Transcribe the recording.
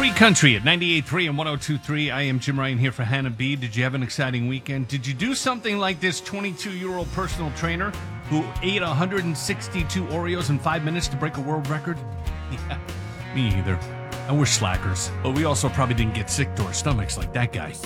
Free Country at 98.3 and 102.3. I am Jim Ryan here for Hannah B. Did you have an exciting weekend? Did you do something like this 22-year-old personal trainer who ate 162 Oreos in 5 minutes to break a world record? Yeah, me either. And we're slackers. But we also probably didn't get sick to our stomachs like that guy.